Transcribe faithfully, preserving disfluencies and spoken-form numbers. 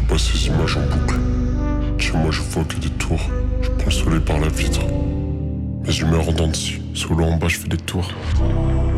repasse ces images en boucle. Chez moi je vois que des tours. Je prends le soleil par la vitre. Mes humeurs en dents de scie. Solo en bas je fais des tours.